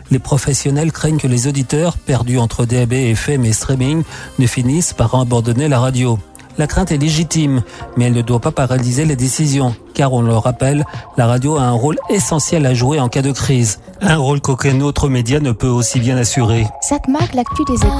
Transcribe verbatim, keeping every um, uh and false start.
Les professionnels craignent que les auditeurs, perdus entre D A B, F M et streaming, ne finissent par abandonner la radio. La crainte est légitime, mais elle ne doit pas paralyser les décisions, car on le rappelle, la radio a un rôle essentiel à jouer en cas de crise. Un rôle qu'aucun autre média ne peut aussi bien assurer. Satmag, l'actu des échos.